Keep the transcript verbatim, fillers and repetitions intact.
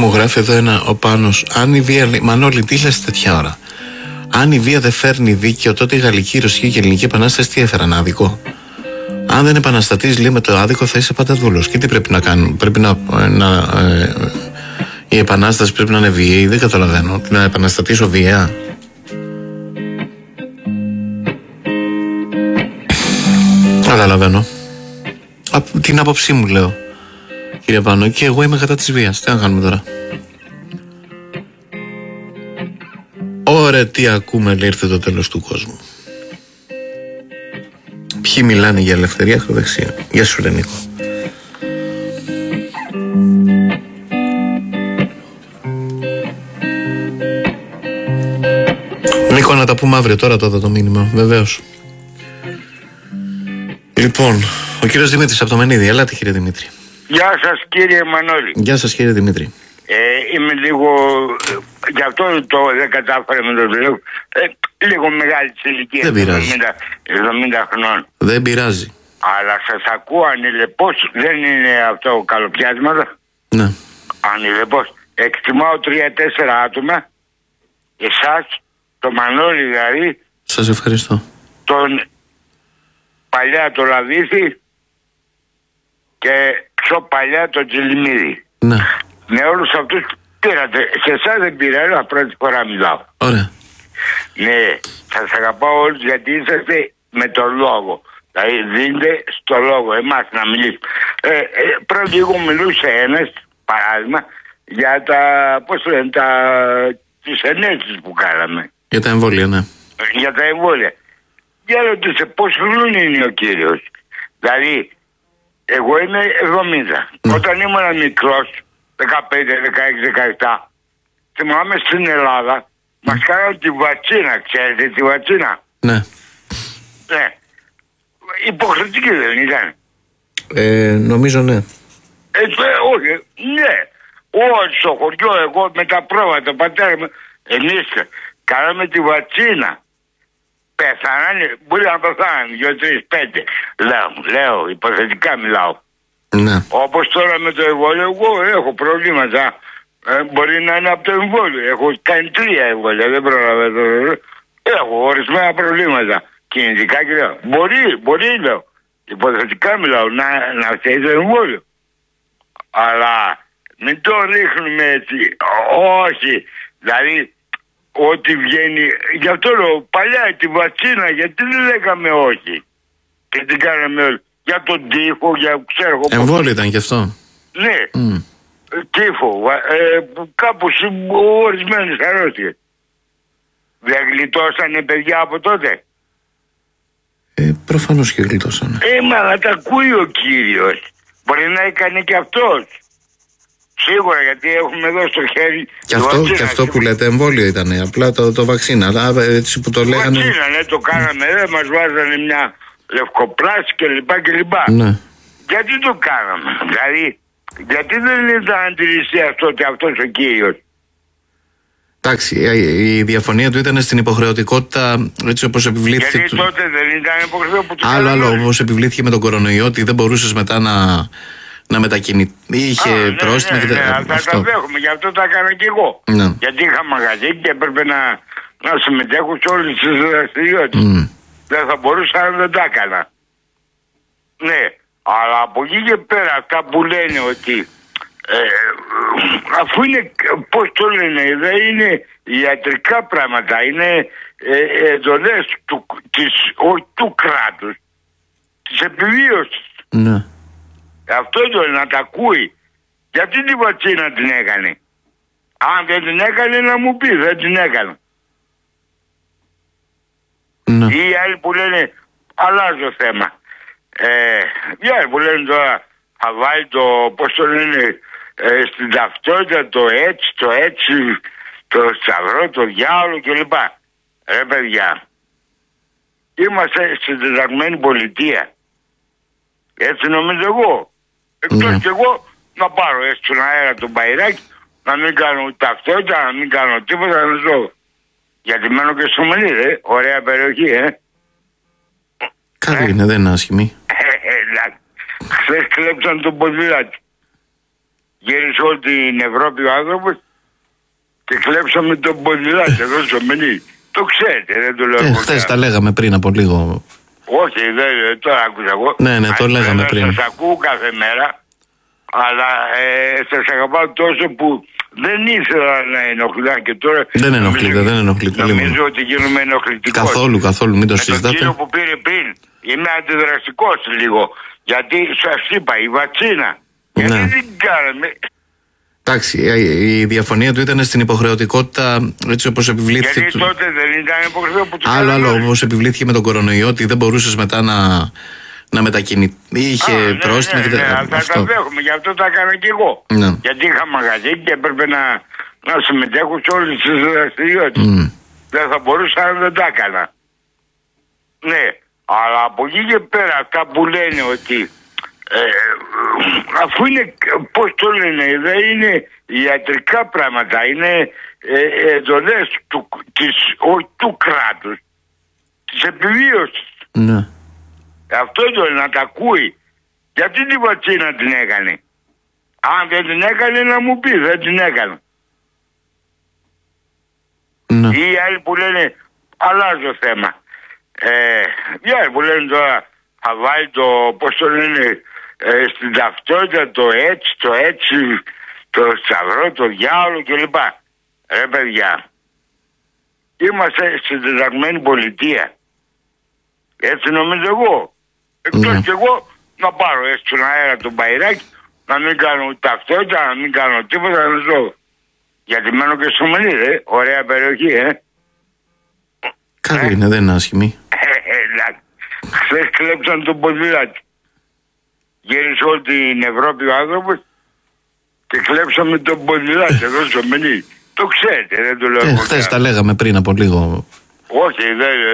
Μου γράφει εδώ ένα ο Πάνος. Αν η βία. Μανώλη, τι λες τέτοια ώρα? Αν η βία δεν φέρνει δίκαιο, τότε η Γαλλική, η Ρωσική και η Ελληνική Επανάσταση τι έφεραν? Άδικο. Αν δεν επαναστατείς, λέει, με το άδικο, θα είσαι παταδούλος. Και τι πρέπει να κάνουν? Πρέπει να. να ε, η επανάσταση πρέπει να είναι βίαιη? Δεν καταλαβαίνω. Να επαναστατήσω βία? Καταλαβαίνω. Από την άποψή μου λέω, κύριε Πάνο, και εγώ είμαι κατά της βίας. Τι να κάνουμε τώρα? Ωραία, τι ακούμε, λέει, ήρθε το τέλος του κόσμου. Ποιοι μιλάνε για ελευθερία? Ακροδεξία. Γεια σου, Ρενίκο. Νίκο, να τα πούμε αύριο, τώρα το το μήνυμα, βεβαίως. Λοιπόν, ο κύριος Δημήτρης από το Μενίδη. Ελάτε, κύριε Δημήτρη. Γεια σας, κύριε Μανώλη. Γεια σας, κύριε Δημήτρη. Ε, είμαι λίγο, γι' αυτό το δεν κατάφερα με το βιβλίο, ε, λίγο μεγάλη της ηλικίας. Δεν πειράζει. εβδομήντα χρονών. Δεν πειράζει. Αλλά σας ακούω ανηλεπώς, δεν είναι αυτό καλοπιάσματα. Ναι. Ανηλεπώς. Εκτιμάω τρία-τέσσερα άτομα, εσάς, το Μανώλη δηλαδή, Σας ευχαριστώ. τον παλιά το Λαδίθη και πιο παλιά το Τζιλιμίδη. Ναι. Με όλους αυτούς πήρατε. Σε εσάς δεν πήρα, αλλά πρώτη φορά μιλάω. Ωραία. Ναι, σας αγαπάω όλους γιατί είσαστε με το λόγο. Δηλαδή δίνετε στο λόγο εμάς να μιλήσουμε. Ε, ε, πρώτα λίγο μιλούσε ένας, παράδειγμα, για τα, πώς λένε, τα, τις ενέσεις που κάναμε. Για τα εμβόλια, ναι. Για τα εμβόλια. Για ρωτήστε πόσο χρόνο είναι ο κύριος? Δηλαδή, εγώ είμαι εβδομήντα. Ναι. Όταν ήμουν μικρός, δεκαπέντε, δεκαέξι, δεκαεπτά, θυμάμαι στην Ελλάδα, mm. μας κάνανε τη βατσίνα, ξέρετε τη βατσίνα? Ναι. Ναι. Υποχρεωτική δεν ήταν? Ε, νομίζω ναι. Ε, όχι, ναι. Όχι στο χωριό, εγώ με τα πρόβατα, πατέρα μου, εμείς κάναμε τη βατσίνα. Πέθανανε, μπορεί να πεθάνανε, δύο, τρεις, πέντε. Λέω, λέω, υποθετικά μιλάω. Ναι. Όπως τώρα με το εμβόλιο, εγώ έχω προβλήματα. Ε, μπορεί να είναι από το εμβόλιο. Έχω κάνει τρία εμβόλια, δεν προλαβαίνω. Έχω ορισμένα προβλήματα. Κινητικά και λέω. Μπορεί, μπορεί λέω. Υποθετικά μιλάω να, να φταίει το εμβόλιο. Αλλά μην το ρίχνουμε έτσι. Όχι. Δηλαδή, ό,τι βγαίνει. Γι' αυτό λέω παλιά τη βατσίνα, γιατί δεν λέγαμε όχι. Και την κάναμε όλοι. Για τον τύφο, για ξέρω εγώ. Εμβόλιο ήταν και αυτό. Ναι. Mm. Τύφο. Ε, κάπου ορισμένες αρρώστιες. Δεν γλιτώσανε παιδιά από τότε? Ε, προφανώς και γλιτώσανε. Ε, μα να τα ακούει ο κύριος. Μπορεί να έκανε και αυτός. Σίγουρα, γιατί έχουμε εδώ στο χέρι. Και αυτό, και αυτό που λέτε εμβόλιο ήταν. Απλά το, το βαξίνα. Αλλά έτσι που το λέγανε. Βαξίνα, ναι, το κάναμε εδώ. Μας βάζανε μια λευκοπλάση και λοιπά και λοιπά. Ναι. Γιατί το κάναμε? Δηλαδή, γιατί δεν ήταν αντιρρησία τότε αυτός ο κύριος? Εντάξει, η διαφωνία του ήταν στην υποχρεωτικότητα, έτσι όπως επιβλήθηκε. Γιατί του... τότε δεν ήταν υποχρεωτικό. Άλλο, άλλο, όπως επιβλήθηκε με τον κορονοϊό, ότι δεν μπορούσες μετά να, να μετακινηθεί. Είχε Α, ναι, πρόστιμο ναι, και ναι, ναι, αυτό. αυτά τα δέχομαι, γι' αυτό τα έκανα κι εγώ. Ναι. Γιατί είχα μαγαζί και έπρεπε να, να συμμετέχω σε όλες τις δραστηριότητες. Mm. Δεν θα μπορούσα να δεν τα έκανα. Ναι, αλλά από εκεί και πέρα αυτά που λένε ότι ε, αφού είναι, πώς το λένε, δεν είναι ιατρικά πράγματα, είναι ε, εντολές του, της, όχι του κράτους, της επιβίωσης. Ναι. Αυτό το να τα ακούει. Γιατί την βατσίνα την έκανε? Αν δεν την έκανε να μου πει, δεν την έκανε. Ναι. Ή οι άλλοι που λένε, αλλάζω θέμα. Ε, οι άλλοι που λένε τώρα θα βάλει το, πώς το λένε, ε, στην ταυτότητα το έτσι, το έτσι, το σταυρό, το διάολο κλπ. Ρε παιδιά, είμαστε στην τεταγμένη πολιτεία. Έτσι νομίζω εγώ. Εκτός Ναι. και εγώ να πάρω έτσι στον αέρα τον μπαϊράκι, να μην κάνω ταυτότητα, να μην κάνω τίποτα, να ζω. Γιατί μένω και στο Μενίδη, ωραία περιοχή, ε. Καλή είναι, δεν είναι άσχημη. Χθες κλέψαν το ποδηλάτι. Γύρισε όλη την Ευρώπη ο άνθρωπος και κλέψαμε τον ποδηλάτη εδώ στο Μενί. Το ξέρετε, δεν το λέω. Ε, χθες τα λέγαμε πριν από λίγο. Όχι, δεν, τώρα άκουσα εγώ. Ναι, ναι, το λέγαμε πριν. Σας ακούω κάθε μέρα, αλλά ε, σας αγαπάω τόσο που δεν ήθελα να ενοχλά και τώρα... Δεν ενοχλείτε, δεν ενοχλείτε. Νομίζω ότι γίνομαι ενοχλητικός. Καθόλου, καθόλου, μην το συζητάτε. Με τον κύριο που πήρε πριν, είμαι αντιδραστικός λίγο. Γιατί σας είπα, η βατσίνα. Ναι. Γιατί δεν κάναμε... Εντάξει, η διαφωνία του ήταν στην υποχρεωτικότητα έτσι όπως επιβλήθηκε. Γιατί του... τότε δεν ήταν υποχρεωτικό. Άλλο, άλλο, όπως επιβλήθηκε με τον κορονοϊό, ότι δεν μπορούσες μετά να, να μετακινηθεί. Είχε ναι, πρόστιμο ναι, και ναι, ναι, θα τα δέχομαι, γι' αυτό τα έκανα και εγώ. Ναι. Γιατί είχα μαγαζί και έπρεπε να, να συμμετέχω σε όλες τις δραστηριότητες. Mm. Δεν θα μπορούσα να δεν τα έκανα. Ναι, αλλά από εκεί και πέρα αυτά που λένε ότι ε, αφού είναι, πώς το λένε, δεν είναι ιατρικά πράγματα, είναι ε, εντολές του, της, όχι του κράτους, της επιβίωσης. Ναι. Αυτό το να τα ακούει. Γιατί την βατσίνα την έκανε? Αν δεν την έκανε να μου πει, δεν την έκανα. Ναι. Ή άλλοι που λένε, αλλάζω θέμα. Ε, οι άλλοι που λένε τώρα θα βάλει το, πώς το λένε, ε, στην ταυτότητα το έτσι, το έτσι, το σταυρό, το διάολο κλπ. Ρε παιδιά, είμαστε στην τεταγμένη πολιτεία. Έτσι νομίζω εγώ. Εκτός mm. και εγώ να πάρω έτσι στον αέρα τον μπαϊράκι, να μην κάνω ταυτότητα, να μην κάνω τίποτα, να ζω. Γιατί μένω και στο Μενί, ε. Ωραία περιοχή, ε. Καλή ε. είναι, δεν είναι άσχημη. Εντάξει. Χθες κλέψαν τον ποδηλάτη. Γύρισε όλη την Ευρώπη ο άνθρωπος και κλέψαμε τον ποδηλάτη εδώ στο Μενί. Το ξέρετε, δεν το λέω. Ε, χθες τα λέγαμε πριν από λίγο. Όχι, δεν